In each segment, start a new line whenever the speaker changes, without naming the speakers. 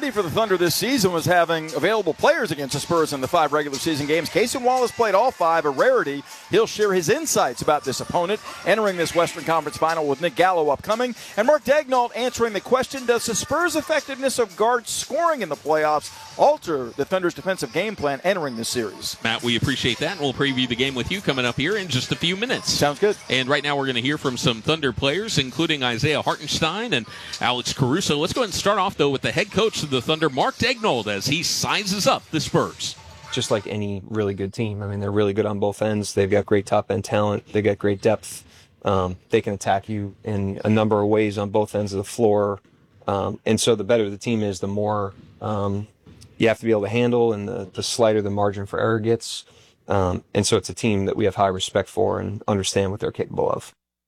rarity for the Thunder this season was having available players against the Spurs in the 5 regular season games. Cason Wallace played all 5, a rarity. He'll share his insights about this opponent entering this Western Conference final with Nick Gallo upcoming. And Mark Daigneault answering the question, does the Spurs' effectiveness of guard scoring in the playoffs alter the Thunder's defensive game plan entering this series?
Matt, we appreciate that. We'll preview the game with you coming up here in just a few minutes.
Sounds good.
And right now we're going to hear from some Thunder players, including Isaiah Hartenstein and Alex Caruso. Let's go ahead and start off, though, with the head coach of the Thunder, Mark Daigneault, as he sizes up the Spurs.
Just like any really good team. I mean, they're really good on both ends. They've got great top-end talent. They got great depth. They can attack you in a number of ways on both ends of the floor. And so the better the team is, the more you have to be able to handle, and the slighter the margin for error gets. And so it's a team that we have high respect for and understand what they're capable of.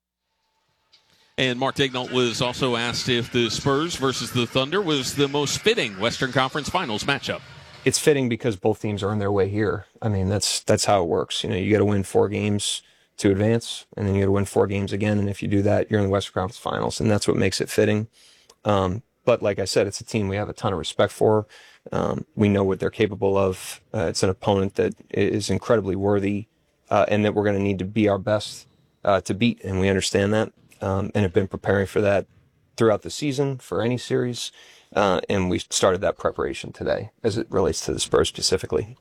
And Mark Daigneault was also asked if the Spurs versus the Thunder was the most fitting Western Conference Finals matchup.
It's fitting because both teams are on their way here. I mean, that's how it works. You know, you got to win 4 games to advance, and then you got to win 4 games again. And if you do that, you're in the Western Conference Finals, and that's what makes it fitting. But like I said, it's a team we have a ton of respect for. We know what they're capable of. It's an opponent that is incredibly worthy, and that we're going to need to be our best to beat, and we understand that, and have been preparing for that throughout the season for any series. And we started that preparation today as it relates to the Spurs specifically.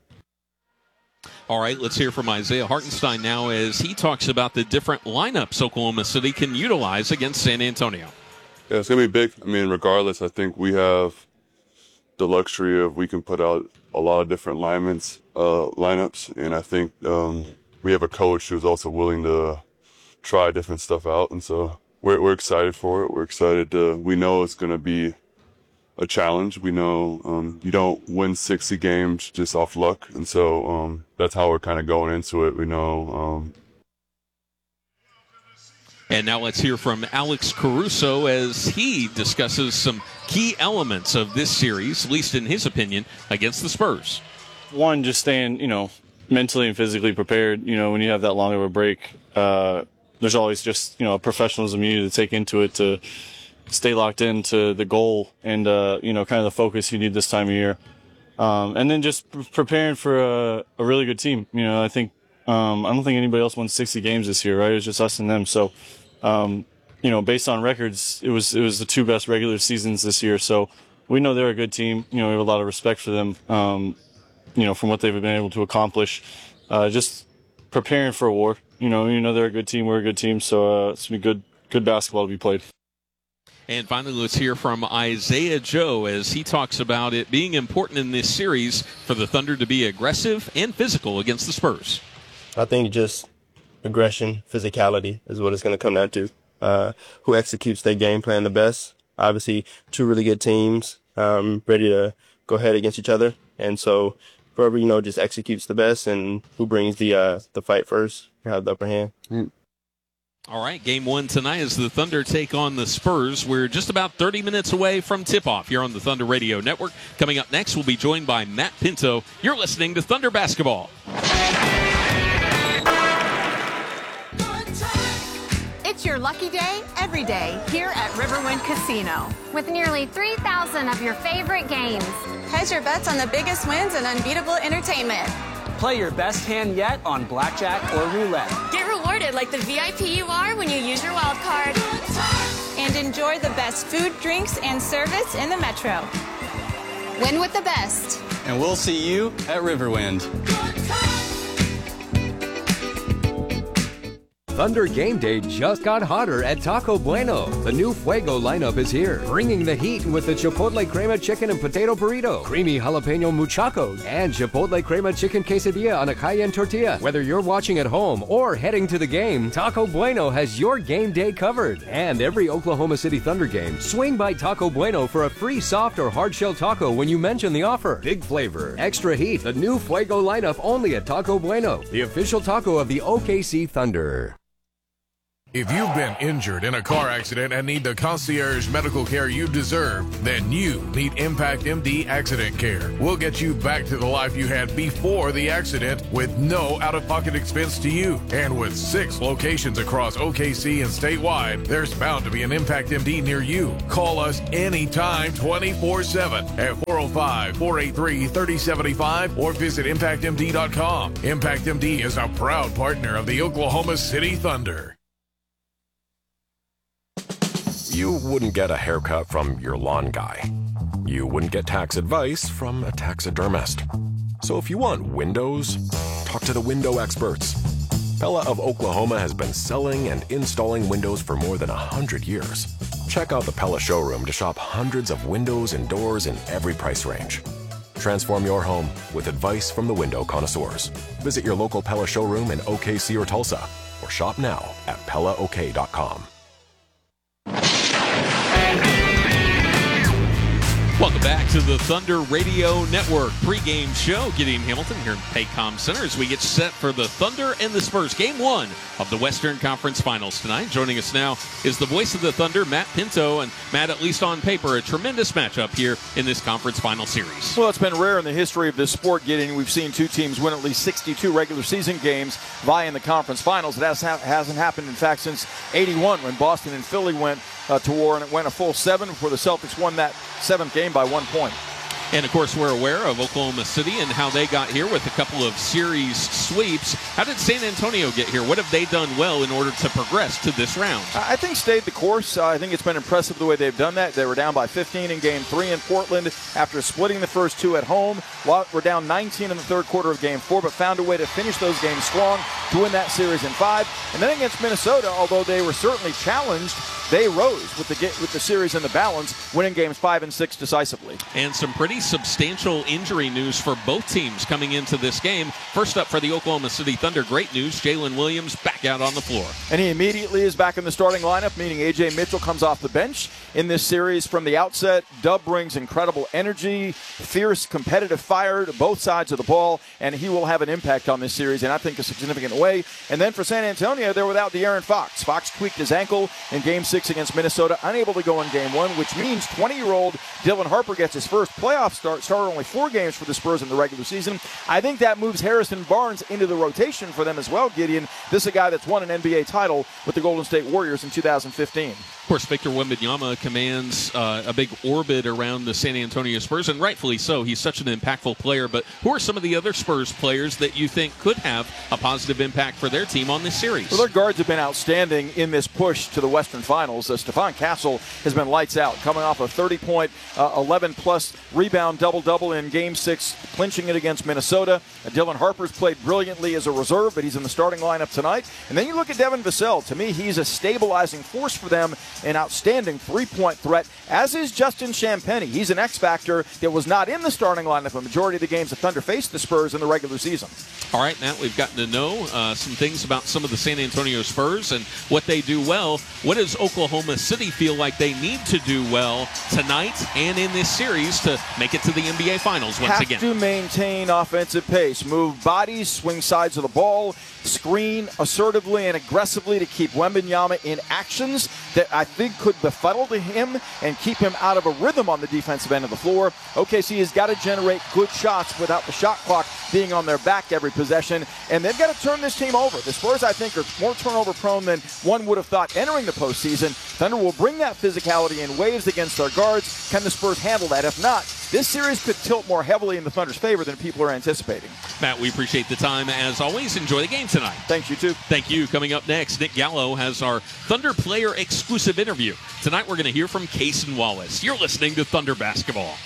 All right, let's hear from Isaiah Hartenstein now as he talks about the different lineups Oklahoma City can utilize against San Antonio.
Yeah, it's going to be big. I mean, regardless, I think we have the luxury of we can put out a lot of different lineups, and I think we have a coach who's also willing to try different stuff out, and so we're excited for it. We're excited we know it's going to be a challenge. We know you don't win 60 games just off luck, and so that's how we're kind of going into it. We know.
And now let's hear from Alex Caruso as he discusses some key elements of this series, at least in his opinion, against the Spurs.
One, just staying, mentally and physically prepared. When you have that long of a break, there's always just, professionalism you need to take into it to stay locked into the goal and, kind of the focus you need this time of year. And then just preparing for a really good team. I think, I don't think anybody else won 60 games this year, right? It was just us and them. So, based on records, it was the 2 best regular seasons this year. So we know they're a good team. We have a lot of respect for them, from what they've been able to accomplish. Just preparing for a war. They're a good team. We're a good team. So it's going to be good basketball to be played.
And finally, let's hear from Isaiah Joe as he talks about it being important in this series for the Thunder to be aggressive and physical against the Spurs.
I think just aggression, physicality is what it's going to come down to. Who executes their game plan the best. Obviously, 2 really good teams ready to go ahead against each other. And so whoever, just executes the best and who brings the fight first have the upper hand.
All right, game 1 tonight as the Thunder take on the Spurs. We're just about 30 minutes away from tip-off here on the Thunder Radio Network. Coming up next, we'll be joined by Matt Pinto. You're listening to Thunder Basketball.
It's your lucky day every day here at Riverwind Casino.
With nearly 3,000 of your favorite games.
Hedge your bets on the biggest wins and unbeatable entertainment.
Play your best hand yet on blackjack or roulette.
Get rewarded like the VIP you are when you use your wild card. And enjoy the best food, drinks, and service in the Metro.
Win with the best.
And we'll see you at Riverwind.
Thunder Game Day just got hotter at Taco Bueno. The new Fuego lineup is here, bringing the heat with the Chipotle Crema Chicken and Potato Burrito, Creamy Jalapeno Muchachos, and Chipotle Crema Chicken Quesadilla on a Cayenne tortilla. Whether you're watching at home or heading to the game, Taco Bueno has your game day covered. And every Oklahoma City Thunder game, swing by Taco Bueno for a free soft or hard shell taco when you mention the offer. Big flavor, extra heat, the new Fuego lineup only at Taco Bueno, the official taco of the OKC Thunder.
If you've been injured in a car accident and need the concierge medical care you deserve, then you need Impact MD Accident Care. We'll get you back to the life you had before the accident with no out-of-pocket expense to you. And with 6 locations across OKC and statewide, there's bound to be an Impact MD near you. Call us anytime 24/7 at 405-483-3075 or visit ImpactMD.com. Impact MD is a proud partner of the Oklahoma City Thunder.
You wouldn't get a haircut from your lawn guy. You wouldn't get tax advice from a taxidermist. So if you want windows, talk to the window experts. Pella of Oklahoma has been selling and installing windows for more than 100 years. Check out the Pella showroom to shop hundreds of windows and doors in every price range. Transform your home with advice from the window connoisseurs. Visit your local Pella showroom in OKC or Tulsa, or shop now at PellaOK.com.
Welcome back to the Thunder Radio Network pregame show. Gideon Hamilton here in Paycom Center as we get set for the Thunder and the Spurs. Game 1 of the Western Conference Finals tonight. Joining us now is the voice of the Thunder, Matt Pinto. And Matt, at least on paper, a tremendous matchup here in this conference final series.
Well, it's been rare in the history of this sport, Gideon. We've seen 2 teams win at least 62 regular season games via in the conference finals. It hasn't happened, in fact, since '81 when Boston and Philly went to war, and it went a full 7 before the Celtics won that 7th game by 1 point.
And, of course, we're aware of Oklahoma City and how they got here with a couple of series sweeps. How did San Antonio get here? What have they done well in order to progress to this round?
I think stayed the course. I think it's been impressive the way they've done that. They were down by 15 in Game 3 in Portland after splitting the first 2 at home. We're down 19 in the third quarter of Game 4, but found a way to finish those games strong to win that series in 5. And then against Minnesota, although they were certainly challenged, they rose with the series in the balance, winning Games 5 and 6 decisively.
And some pretty substantial injury news for both teams coming into this game. First up for the Oklahoma City Thunder, great news, Jalen Williams back out on the floor.
And he immediately is back in the starting lineup, meaning A.J. Mitchell comes off the bench in this series from the outset. Dub brings incredible energy, fierce competitive fire to both sides of the ball, and he will have an impact on this series, and I think a significant way. And then for San Antonio, they're without De'Aaron Fox. Fox tweaked his ankle in Game 6 against Minnesota, unable to go in Game 1, which means 20-year-old Dylan Harper gets his first playoff start. Started only 4 games for the Spurs in the regular season. I think that moves Harrison Barnes into the rotation for them as well, Gideon. This is a guy that's won an NBA title with the Golden State Warriors in 2015.
Of course, Victor Wembanyama commands a big orbit around the San Antonio Spurs, and rightfully so. He's such an impactful player. But who are some of the other Spurs players that you think could have a positive impact for their team on this series?
Well, their guards have been outstanding in this push to the Western Finals. Stephon Castle has been lights out, coming off a 30-point, 11-plus rebound double-double in Game 6, clinching it against Minnesota. Dylan Harper's played brilliantly as a reserve, but he's in the starting lineup tonight. And then you look at Devin Vassell. To me, he's a stabilizing force for them, an outstanding three-point threat, as is Justin Champagnie. He's an X-factor that was not in the starting lineup a majority of the games the Thunder faced the Spurs in the regular season.
All right, Matt, we've gotten to know some things about some of the San Antonio Spurs and what they do well. What does Oklahoma City feel like they need to do well tonight and in this series to make it to the NBA Finals once again?
Have to maintain offensive pace, move bodies, swing sides of the ball, screen assertively and aggressively to keep Wembanyama in actions that I think could befuddle him and keep him out of a rhythm on the defensive end of the floor. OKC has got to generate good shots without the shot clock being on their back every possession, and they've got to turn this team over. The Spurs, I think, are more turnover prone than one would have thought entering the postseason. Thunder will bring that physicality in waves against their guards. Can the Spurs handle that? If not, this series could tilt more heavily in the Thunder's favor than people are anticipating.
Matt, we appreciate the time. As always, enjoy the game tonight.
Thanks, you too.
Thank you. Coming up next, Nick Gallo has our Thunder player exclusive interview. Tonight we're going to hear from Cason Wallace. You're listening to Thunder Basketball.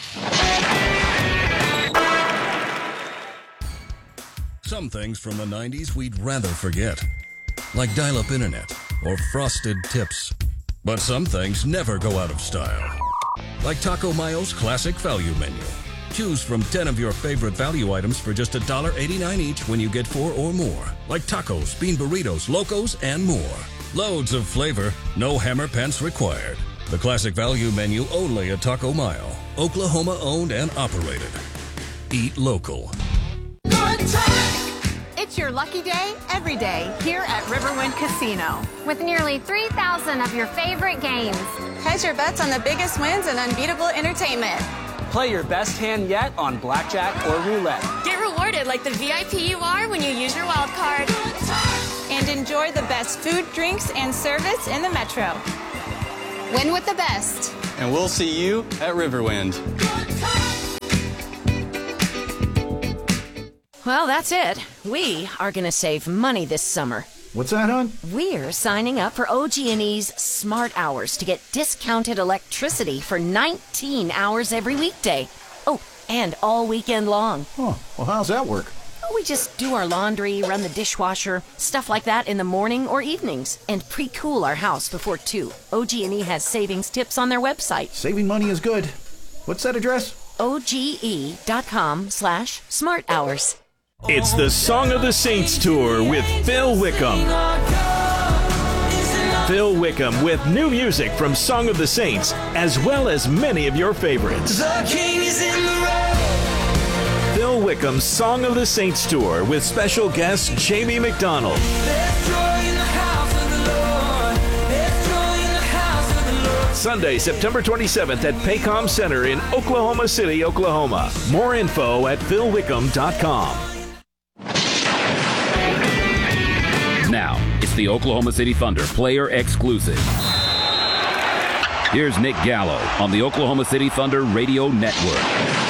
Some things from the 90s we'd rather forget, like dial-up internet or frosted tips. But some things never go out of style, like Taco Mayo's classic value menu. Choose from 10 of your favorite value items for just $1.89 each when you get 4 or more, like tacos, bean burritos, locos, and more. Loads of flavor, no hammer pants required. The classic value menu only at Taco Mayo, Oklahoma owned and operated. Eat local.
It's your lucky day every day here at Riverwind Casino.
With nearly 3,000 of your favorite games.
Hedge your bets on the biggest wins and unbeatable entertainment.
Play your best hand yet on blackjack or roulette.
Get rewarded like the VIP you are when you use your wild card. And enjoy the best food, drinks, and service in the Metro. Win with the best.
And we'll see you at Riverwind.
Well, that's it. We are going to save money this summer.
What's that, hon?
We're signing up for OG&E's Smart Hours to get discounted electricity for 19 hours every weekday. Oh, and all weekend long.
Oh, well, how's that work?
We just do our laundry, run the dishwasher, stuff like that in the morning or evenings, and pre-cool our house before 2. OG&E has savings tips on their website.
Saving money is good. What's that address?
OGE.com/Smart Hours.
It's the Song of the Saints Tour with Phil Wickham. Phil Wickham with new music from Song of the Saints, as well as many of your favorites. The King is in the road. Phil Wickham's Song of the Saints Tour with special guest Jamie McDonald. Sunday, September 27th at Paycom Center in Oklahoma City, Oklahoma. More info at philwickham.com.
Now, it's the Oklahoma City Thunder player exclusive. Here's Nick Gallo on the Oklahoma City Thunder Radio Network.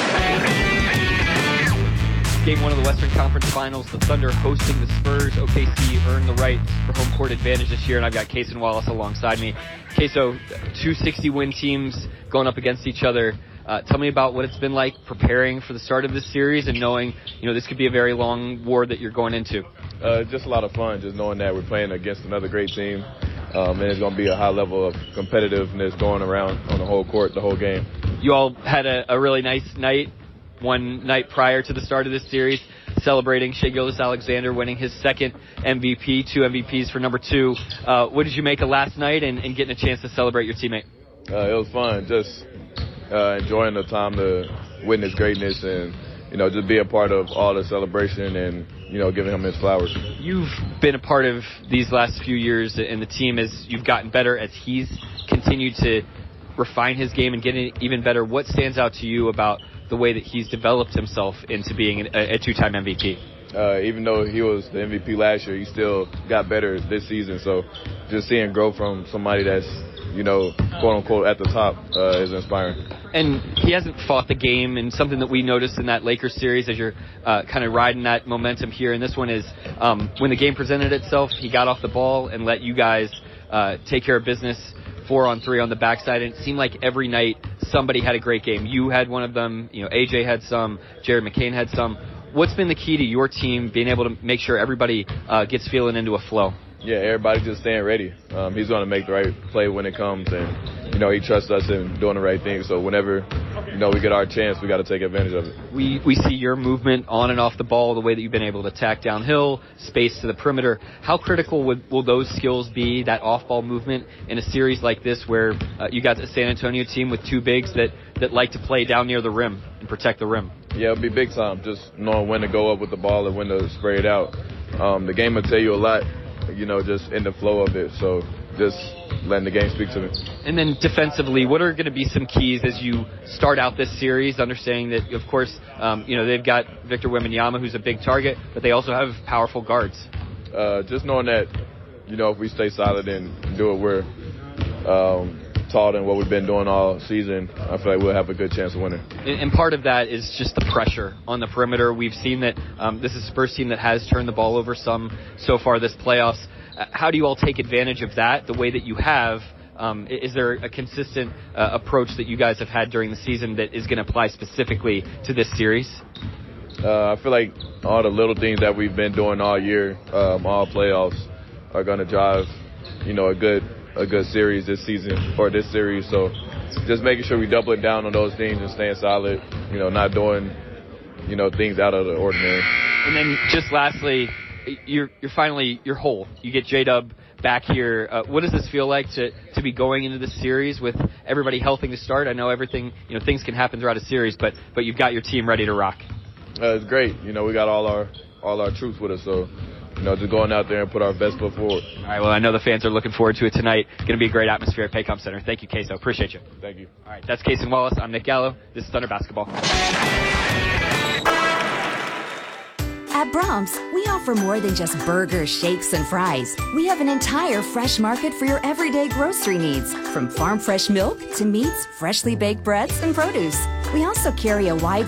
Game 1 of the Western Conference Finals, the Thunder hosting the Spurs. OKC earned the right for home court advantage this year, and I've got Cason Wallace alongside me. Caso, 260 win teams going up against each other. Tell me about what it's been like preparing for the start of this series and knowing, this could be a very long war that you're going into.
Just a lot of fun, just knowing that we're playing against another great team, and it's going to be a high level of competitiveness going around on the whole court, the whole game.
You all had a really nice night, one night prior to the start of this series, celebrating Shai Gilgeous-Alexander winning his second MVP, 2 MVPs for number 2. What did you make of last night and getting a chance to celebrate your teammate?
It was fun, just enjoying the time to witness greatness and, just be a part of all the celebration and, giving him his flowers.
You've been a part of these last few years, and the team you've gotten better as he's continued to refine his game and get even better. What stands out to you about the way that he's developed himself into being a 2-time MVP?
Even though he was the MVP last year, he still got better this season. So just seeing growth from somebody that's, quote unquote at the top is inspiring.
And he hasn't fought the game, and something that we noticed in that Lakers series as you're kind of riding that momentum here. And this one is when the game presented itself, he got off the ball and let you guys take care of business 4-on-3 on the backside. And it seemed like every night somebody had a great game. You had one of them. AJ had some. Jared McCain had some. What's been the key to your team being able to make sure everybody gets feeling into a flow?
Yeah, everybody just staying ready. He's going to make the right play when it comes, and he trusts us in doing the right thing. So whenever we get our chance, we got to take advantage of it.
We see your movement on and off the ball, the way that you've been able to attack downhill, space to the perimeter. How critical will those skills be, that off-ball movement, in a series like this where you got the San Antonio team with 2 bigs that like to play down near the rim and protect the rim?
Yeah, it'll be big time, just knowing when to go up with the ball and when to spray it out. The game will tell you a lot, just in the flow of it. So just letting the game speak to me.
And then defensively, what are going to be some keys as you start out this series, understanding that, of course, they've got Victor Wembanyama, who's a big target, but they also have powerful guards.
Just knowing that, if we stay solid and do what we're taught and what we've been doing all season, I feel like we'll have a good chance of winning.
And part of that is just the pressure on the perimeter. We've seen that this is a Spurs team that has turned the ball over some so far this playoffs. How do you all take advantage of that the way that you have? Is there a consistent approach that you guys have had during the season that is going to apply specifically to this series?
I feel like all the little things that we've been doing all year, all playoffs, are going to drive, a good series this season or this series. So just making sure we doubling down on those things and staying solid, not doing, things out of the ordinary.
And then just lastly, you're whole. You get J-Dub back here. What does this feel like to be going into this series with everybody healthy to start? I know everything, things can happen throughout a series, but you've got your team ready to rock.
It's great. We got all our our troops with us. So, just going out there and put our best foot forward.
All right, well, I know the fans are looking forward to it tonight. Going to be a great atmosphere at Paycom Center. Thank you, Queso. Appreciate you.
Thank you.
All right, that's Cason Wallace. I'm Nick Gallo. This is Thunder Basketball.
At Brahms, we offer more than just burgers, shakes, and fries. We have an entire fresh market for your everyday grocery needs, from farm fresh milk to meats, freshly baked breads, and produce. We also carry a wide